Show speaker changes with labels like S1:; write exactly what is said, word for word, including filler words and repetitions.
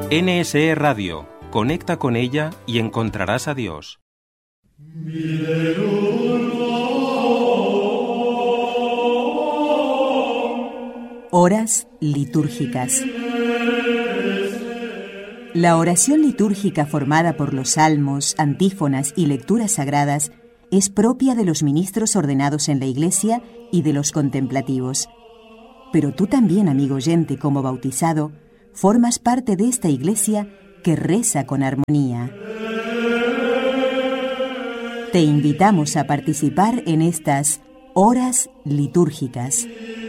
S1: N S E Radio. Conecta con ella y encontrarás a Dios.
S2: Horas litúrgicas. La oración litúrgica formada por los salmos, antífonas y lecturas sagradas es propia de los ministros ordenados en la Iglesia y de los contemplativos. Pero tú también, amigo oyente, como bautizado, formas parte de esta Iglesia que reza con armonía. Te invitamos a participar en estas horas litúrgicas.